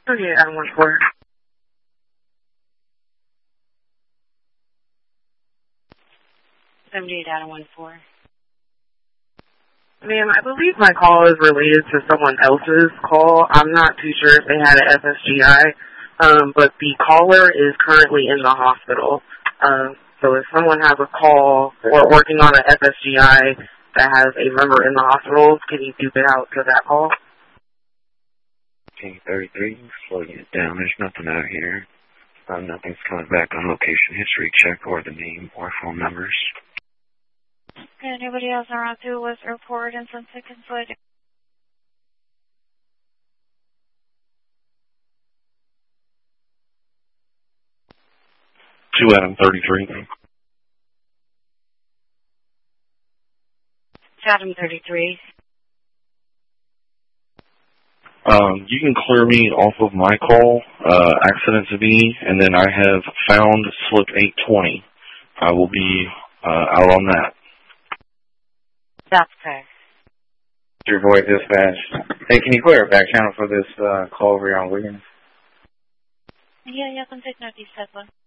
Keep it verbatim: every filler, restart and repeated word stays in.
Okay, Adam one four. seventy-eight Adam one four. Ma'am, I believe my call is related to someone else's call. I'm not too sure if they had an F S G I, um, but the caller is currently in the hospital. Um, so if someone has a call or working on an F S G I that has a member in the hospital, can you dupe it out to that call? Okay, thirty-three, slowing it down. There's nothing out here. Um, nothing's coming back on location history check or the name or phone numbers. Okay, anybody else around through West Airport in some seconds later? Two Adam thirty-three. Adam thirty-three. Um, you can clear me off of my call, uh, accident to me, and then I have found slip eight twenty. I will be uh, out on that. That's fair. Your voice dispatch. Hey, can you clear a back channel for this uh, call over here on Williams? Yeah, я там пять на пятьдесят.